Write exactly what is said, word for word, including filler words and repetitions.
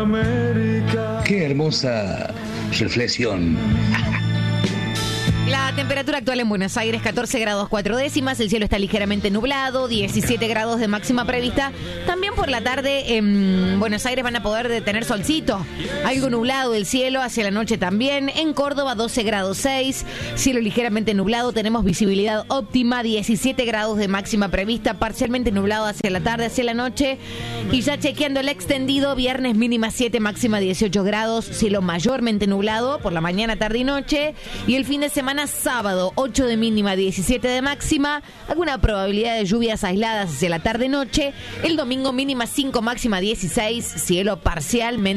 Qué hermosa reflexión. La temperatura actual en Buenos Aires, catorce grados cuatro décimas, el cielo está ligeramente nublado, diecisiete grados de máxima prevista. También por la tarde en Buenos Aires van a poder tener solcito, algo nublado el cielo, hacia la noche también. En Córdoba doce grados seis, cielo ligeramente nublado, tenemos visibilidad óptima, diecisiete grados de máxima prevista, parcialmente nublado hacia la tarde, hacia la noche. Y ya chequeando el extendido, viernes mínima siete, máxima dieciocho grados, cielo mayormente nublado por la mañana, tarde y noche. Y el fin de semana sábado, ocho de mínima, diecisiete de máxima, alguna probabilidad de lluvias aisladas hacia la tarde-noche. El domingo mínima cinco, máxima dieciséis, cielo parcialmente